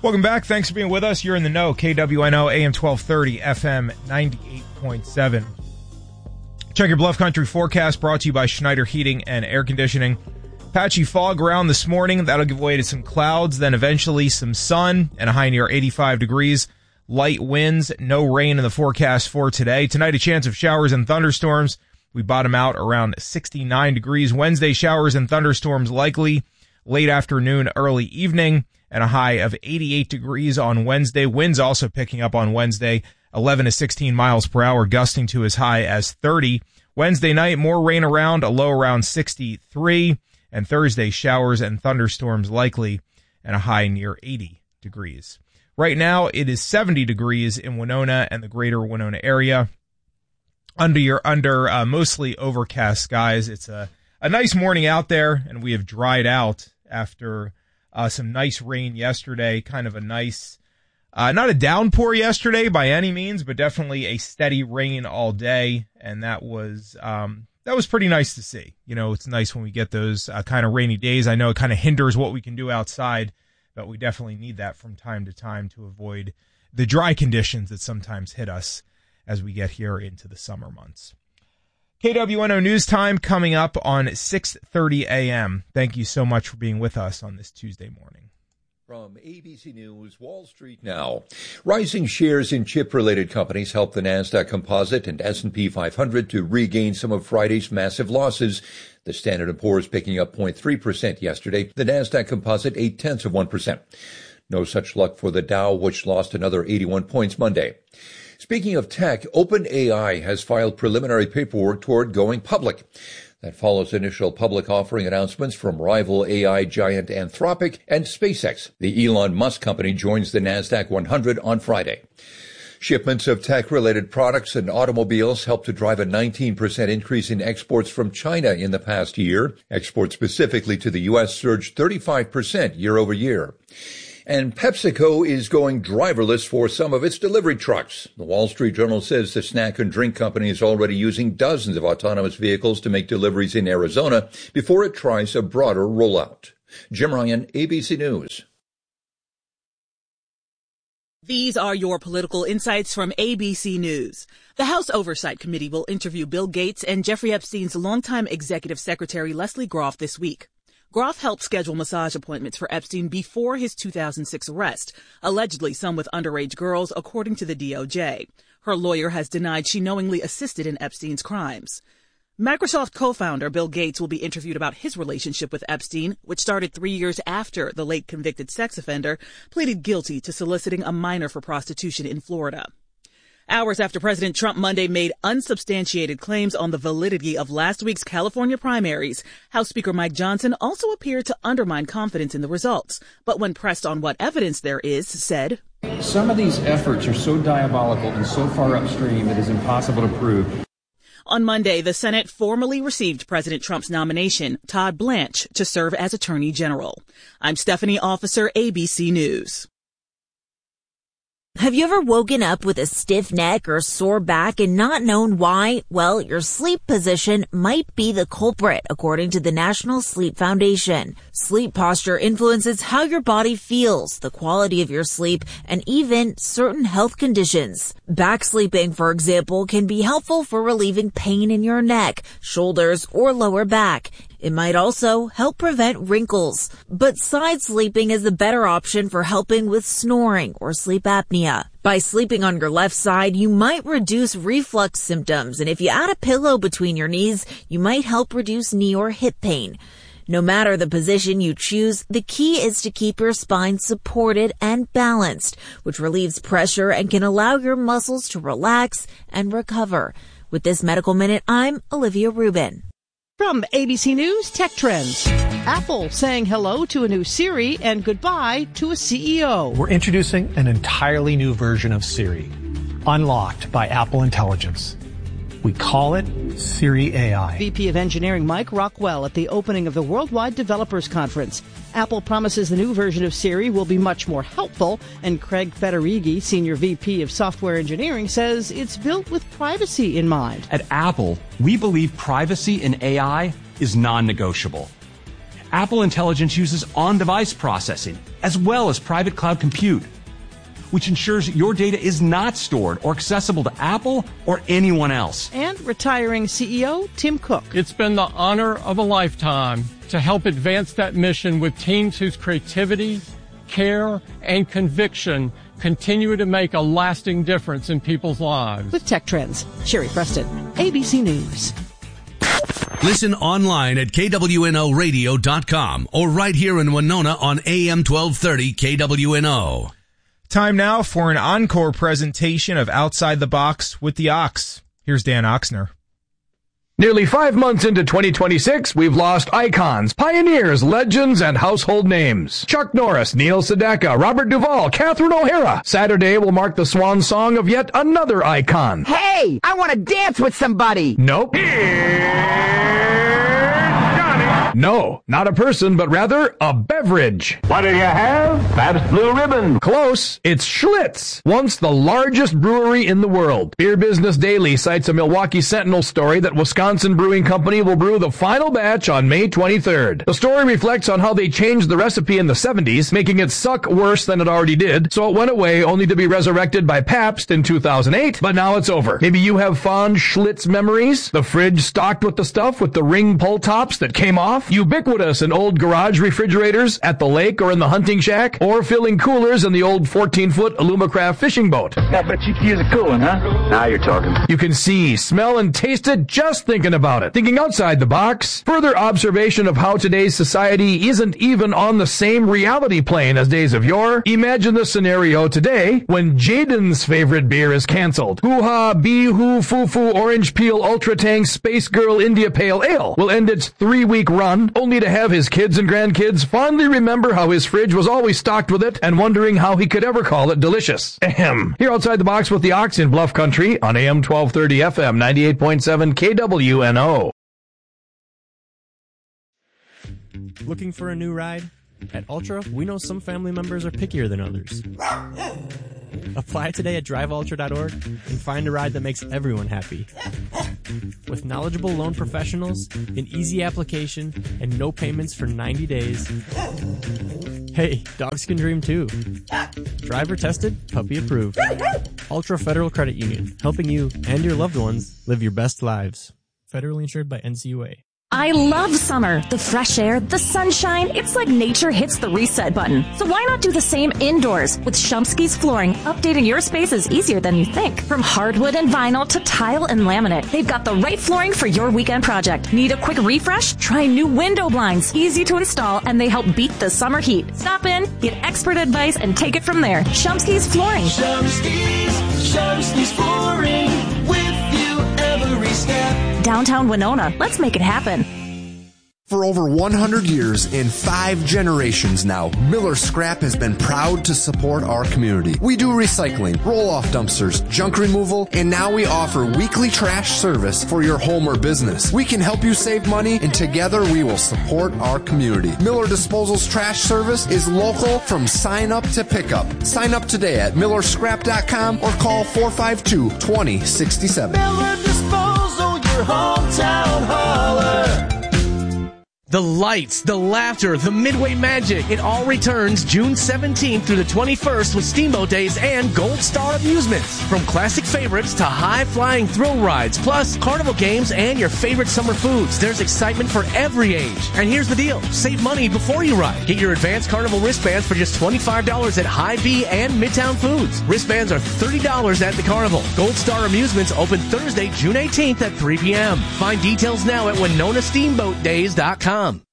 Welcome back. Thanks for being with us. You're in the know. KWNO, AM 1230, FM 98.7. Check your Bluff Country forecast brought to you by Schneider Heating and Air Conditioning. Patchy fog around this morning. That'll give way to some clouds, then eventually some sun and a high near 85 degrees. Light winds, no rain in the forecast for today. Tonight, a chance of showers and thunderstorms. We bottom out around 69 degrees. Wednesday, showers and thunderstorms likely late afternoon, early evening, and a high of 88 degrees on Wednesday. Winds also picking up on Wednesday, 11 to 16 miles per hour, gusting to as high as 30. Wednesday night, more rain around, a low around 63. And Thursday, showers and thunderstorms likely, and a high near 80 degrees. Right now, it is 70 degrees in Winona and the greater Winona area. Under mostly overcast skies. It's a nice morning out there, and we have dried out after some nice rain yesterday. Kind of a nice, not a downpour yesterday by any means, but definitely a steady rain all day, and that was pretty nice to see. You know, it's nice when we get those kind of rainy days. I know it kind of hinders what we can do outside, but we definitely need that from time to time to avoid the dry conditions that sometimes hit us as we get here into the summer months. KWNO News Time coming up on 6:30 a.m. Thank you so much for being with us on this Tuesday morning. From ABC News, Wall Street now. Rising shares in chip-related companies helped the NASDAQ Composite and S&P 500 to regain some of Friday's massive losses. The Standard & Poor's picking up 0.3% yesterday. The NASDAQ Composite 0.8%. No such luck for the Dow, which lost another 81 points Monday. Speaking of tech, OpenAI has filed preliminary paperwork toward going public. That follows initial public offering announcements from rival AI giant Anthropic and SpaceX. The Elon Musk company joins the NASDAQ 100 on Friday. Shipments of tech-related products and automobiles helped to drive a 19% increase in exports from China in the past year. Exports specifically to the U.S. surged 35% year over year. And PepsiCo is going driverless for some of its delivery trucks. The Wall Street Journal says the snack and drink company is already using dozens of autonomous vehicles to make deliveries in Arizona before it tries a broader rollout. Jim Ryan, ABC News. These are your political insights from ABC News. The House Oversight Committee will interview Bill Gates and Jeffrey Epstein's longtime executive secretary Leslie Groff this week. Groff helped schedule massage appointments for Epstein before his 2006 arrest, allegedly some with underage girls, according to the DOJ. Her lawyer has denied she knowingly assisted in Epstein's crimes. Microsoft co-founder Bill Gates will be interviewed about his relationship with Epstein, which started 3 years after the late convicted sex offender pleaded guilty to soliciting a minor for prostitution in Florida. Hours after President Trump Monday made unsubstantiated claims on the validity of last week's California primaries, House Speaker Mike Johnson also appeared to undermine confidence in the results. But when pressed on what evidence there is, said, "Some of these efforts are so diabolical and so far upstream it is impossible to prove." On Monday, the Senate formally received President Trump's nomination, Todd Blanche, to serve as Attorney General. I'm Stephanie Officer, ABC News. Have you ever woken up with a stiff neck or sore back and not known why? Well, your sleep position might be the culprit, according to the National Sleep Foundation. Sleep posture influences how your body feels, the quality of your sleep, and even certain health conditions. Back sleeping, for example, can be helpful for relieving pain in your neck, shoulders, or lower back. It might also help prevent wrinkles, but side sleeping is the better option for helping with snoring or sleep apnea. By sleeping on your left side, you might reduce reflux symptoms, and if you add a pillow between your knees, you might help reduce knee or hip pain. No matter the position you choose, the key is to keep your spine supported and balanced, which relieves pressure and can allow your muscles to relax and recover. With this Medical Minute, I'm Olivia Rubin. From ABC News Tech Trends. Apple saying hello to a new Siri and goodbye to a CEO. We're introducing an entirely new version of Siri, unlocked by Apple Intelligence. We call it Siri AI. VP of Engineering Mike Rockwell at the opening of the Worldwide Developers Conference. Apple promises the new version of Siri will be much more helpful, and Craig Federighi, Senior VP of Software Engineering, says it's built with privacy in mind. At Apple, we believe privacy in AI is non-negotiable. Apple Intelligence uses on-device processing as well as private cloud compute, which ensures your data is not stored or accessible to Apple or anyone else. And retiring CEO Tim Cook. It's been the honor of a lifetime to help advance that mission with teams whose creativity, care, and conviction continue to make a lasting difference in people's lives. With Tech Trends, Sherry Preston, ABC News. Listen online at KWNOradio.com or right here in Winona on AM 1230 KWNO. Time now for an encore presentation of Outside the Box with the Ox. Here's Dan Oxner. Nearly 5 months into 2026, we've lost icons, pioneers, legends, and household names. Chuck Norris, Neil Sedaka, Robert Duvall, Catherine O'Hara. Saturday will mark the swan song of yet another icon. Hey, I want to dance with somebody. Nope. No, not a person, but rather a beverage. What do you have? Pabst Blue Ribbon. Close. It's Schlitz, once the largest brewery in the world. Beer Business Daily cites a Milwaukee Sentinel story that Wisconsin Brewing Company will brew the final batch on May 23rd. The story reflects on how they changed the recipe in the 70s, making it suck worse than it already did, so it went away only to be resurrected by Pabst in 2008, but now it's over. Maybe you have fond Schlitz memories? The fridge stocked with the stuff with the ring pull tops that came off? Ubiquitous in old garage refrigerators, at the lake or in the hunting shack, or filling coolers in the old 14-foot Alumacraft fishing boat. I bet you could use a cooling, huh? Now you're talking. You can see, smell, and taste it just thinking about it. Thinking outside the box, further observation of how today's society isn't even on the same reality plane as days of yore. Imagine the scenario today when Jaden's favorite beer is canceled. Hoo-ha, Bee-hoo, Foo-foo, Orange Peel, Ultra Tang, Space Girl, India Pale Ale will end its 3-week run, only to have his kids and grandkids fondly remember how his fridge was always stocked with it and wondering how he could ever call it delicious. Ahem. Here outside the box with the Ox in Bluff Country on AM 1230 FM 98.7 KWNO. Looking for a new ride? At Ultra, we know some family members are pickier than others. Apply today at driveultra.org and find a ride that makes everyone happy. With knowledgeable loan professionals, an easy application, and no payments for 90 days. Hey, dogs can dream too. Driver tested, puppy approved. Ultra Federal Credit Union, helping you and your loved ones live your best lives. Federally insured by NCUA. I love summer. The fresh air, the sunshine. It's like nature hits the reset button. So why not do the same indoors? With Shumsky's Flooring, updating your space is easier than you think. From hardwood and vinyl to tile and laminate, they've got the right flooring for your weekend project. Need a quick refresh? Try new window blinds. Easy to install, and they help beat the summer heat. Stop in, get expert advice, and take it from there. Shumsky's Flooring. Shumsky's Flooring. With you every step. Downtown Winona. Let's make it happen. For over 100 years and 5 generations now, Miller Scrap has been proud to support our community. We do recycling, roll-off dumpsters, junk removal, and now we offer weekly trash service for your home or business. We can help you save money, and together we will support our community. Miller Disposal's trash service is local from sign up to pickup. Sign up today at millerscrap.com or call 452-2067. Miller Disposal, your hometown hauler. The lights, the laughter, the Midway magic. It all returns June 17th through the 21st with Steamboat Days and Gold Star Amusements. From classic favorites to high-flying thrill rides, plus carnival games and your favorite summer foods. There's excitement for every age. And here's the deal. Save money before you ride. Get your advanced carnival wristbands for just $25 at Hy-Vee and Midtown Foods. Wristbands are $30 at the carnival. Gold Star Amusements open Thursday, June 18th at 3 p.m. Find details now at WinonaSteamboatDays.com.